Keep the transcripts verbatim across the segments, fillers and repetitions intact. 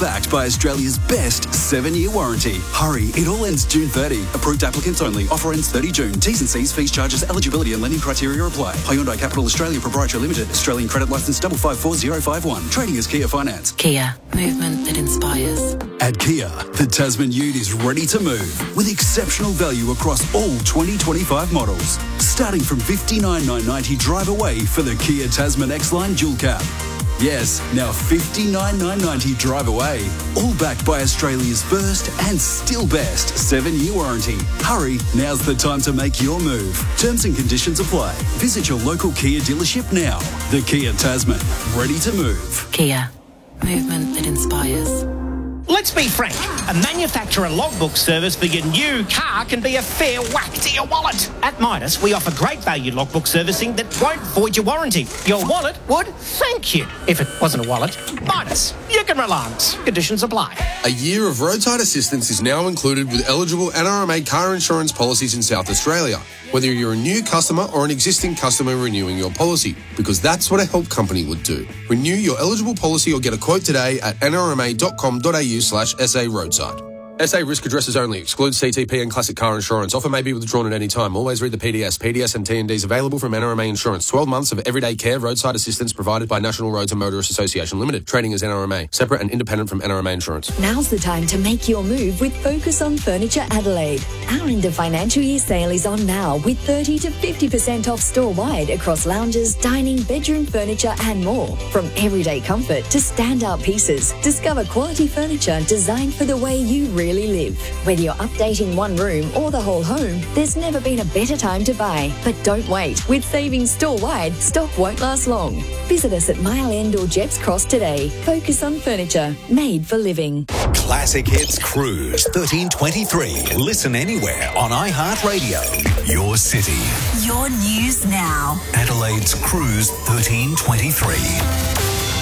backed by Australia's best seven-year warranty. Hurry, it all ends June thirtieth. Approved applicants only. Offer ends thirtieth June. T's and C's, fees, charges, eligibility and lending criteria apply. Hyundai Capital Australia Proprietary Limited. Australian credit licence double five four zero five one. Trading as Kia Finance. Kia. Movement that inspires. At Kia, the Tasman Ute is ready to move with exceptional value across all twenty twenty-five models. Starting from fifty-nine thousand nine hundred ninety drive away for the Kia Tasman X-Line Dual Cab. Yes, now fifty-nine thousand nine hundred ninety drive away. All backed by Australia's first and still best seven-year warranty. Hurry, now's the time to make your move. Terms and conditions apply. Visit your local Kia dealership now. The Kia Tasman, ready to move. Kia. Movement that inspires. Let's be frank, a manufacturer logbook service for your new car can be a fair whack to your wallet. At Midas, we offer great value logbook servicing that won't void your warranty. Your wallet would thank you. If it wasn't a wallet, Midas, you can rely on us. Conditions apply. A year of roadside assistance is now included with eligible N R M A car insurance policies in South Australia, whether you're a new customer or an existing customer renewing your policy, because that's what a help company would do. Renew your eligible policy or get a quote today at n r m a dot com dot a u slash S A roadside. S A risk addresses only. Excludes C T P and classic car insurance. Offer may be withdrawn at any time. Always read the P D S. P D S and T and Ds available from N R M A Insurance. twelve months of everyday care roadside assistance provided by National Roads and Motorists Association Limited. Trading as N R M A. Separate and independent from N R M A Insurance. Now's the time to make your move with Focus on Furniture Adelaide. Our end of financial year sale is on now with thirty to fifty percent off store-wide across lounges, dining, bedroom furniture and more. From everyday comfort to stand-out pieces, discover quality furniture designed for the way you really live. Whether you're updating one room or the whole home, there's never been a better time to buy. But don't wait. With savings store-wide, stock won't last long. Visit us at Mile End or Jepps Cross today. Focus on Furniture, made for living. Classic Hits Cruise thirteen twenty-three. Listen anywhere on iHeartRadio. Your city. Your news now. Adelaide's Cruise thirteen twenty-three.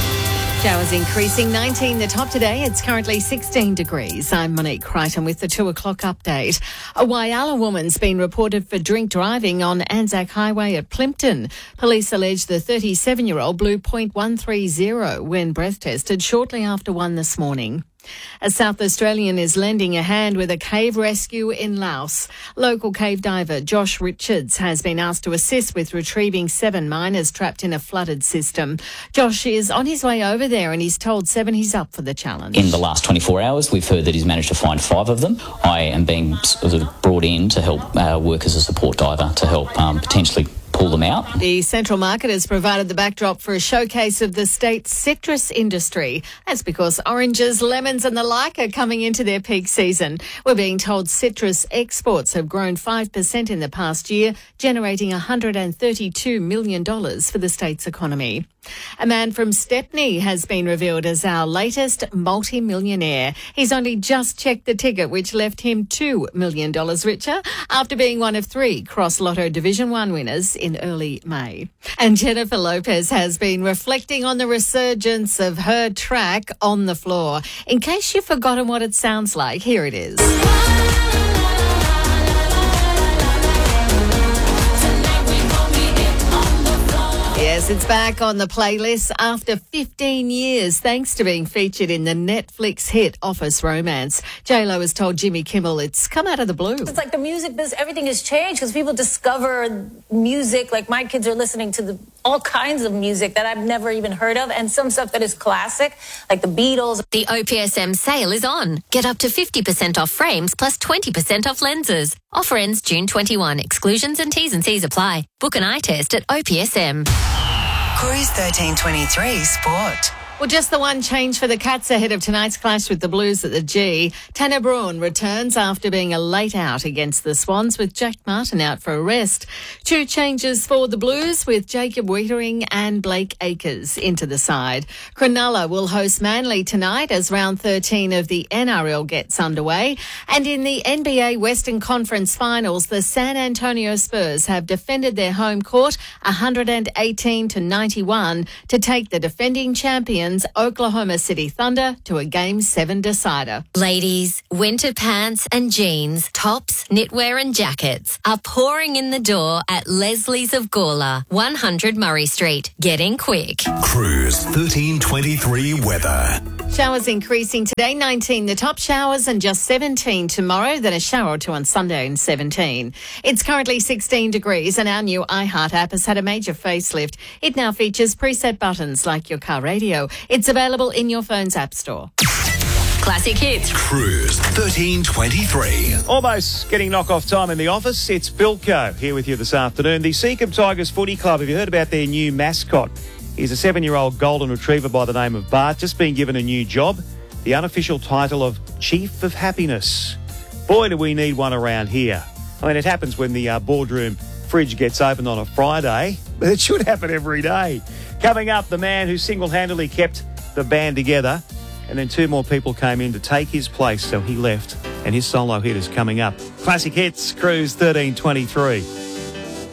Showers increasing, nineteen the top today. It's currently sixteen degrees. I'm Monique Crichton with the two o'clock update. A Whyalla woman's been reported for drink driving on Anzac Highway at Plympton. Police allege the thirty-seven-year-old blew point one three zero when breath tested shortly after one this morning. A South Australian is lending a hand with a cave rescue in Laos. Local cave diver Josh Richards has been asked to assist with retrieving seven miners trapped in a flooded system. Josh is on his way over there and he's told Seven he's up for the challenge. In the last twenty-four hours, we've heard that he's managed to find five of them. I am being sort of brought in to help uh, work as a support diver to help um, potentially pull them out. The Central Market has provided the backdrop for a showcase of the state's citrus industry. That's because oranges, lemons and the like are coming into their peak season. We're being told citrus exports have grown five percent in the past year, generating one hundred thirty-two million dollars for the state's economy. A man from Stepney has been revealed as our latest multi-millionaire. He's only just checked the ticket, which left him two million dollars richer after being one of three Cross Lotto Division one winners in early May. And Jennifer Lopez has been reflecting on the resurgence of her track On the Floor. In case you've forgotten what it sounds like, here it is. Yes, it's back on the playlist after fifteen years, thanks to being featured in the Netflix hit Office Romance. J-Lo has told Jimmy Kimmel it's come out of the blue. It's like the music business, everything has changed because people discover music. Like my kids are listening to the, all kinds of music that I've never even heard of, and some stuff that is classic, like the Beatles. The O P S M sale is on. Get up to fifty percent off frames plus twenty percent off lenses. Offer ends June twenty-first. Exclusions and T's and C's apply. Book an eye test at O P S M. Cruise thirteen twenty-three Sport. Well, just the one change for the Cats ahead of tonight's clash with the Blues at the G. Tanner Bruhn returns after being a late out against the Swans, with Jack Martin out for a rest. Two changes for the Blues, with Jacob Wiedering and Blake Acres into the side. Cronulla will host Manly tonight as round thirteen of the N R L gets underway. And in the N B A Western Conference Finals, the San Antonio Spurs have defended their home court one eighteen to ninety-one to take the defending champions Oklahoma City Thunder to a Game seven decider. Ladies, winter pants and jeans, tops, knitwear and jackets are pouring in the door at Leslie's of Gawler, one hundred Murray Street. Get in quick. Cruise thirteen twenty-three weather. Showers increasing today, nineteen the top showers and just seventeen tomorrow, then a shower or two on Sunday and seventeen. It's currently sixteen degrees and our new iHeart app has had a major facelift. It now features preset buttons like your car radio. It's available in your phone's app store. Classic hits. Cruise thirteen twenty-three. Almost getting knock-off time in the office. It's Bilko here with you this afternoon. The Seacombe Tigers Footy Club, have you heard about their new mascot? He's a seven-year-old golden retriever by the name of Bart, just been given a new job, the unofficial title of Chief of Happiness. Boy, do we need one around here. I mean, it happens when the uh, boardroom fridge gets opened on a Friday, but it should happen every day. Coming up, the man who single-handedly kept the band together, and then two more people came in to take his place, so he left, and his solo hit is coming up. Classic Hits, Cruise thirteen twenty-three.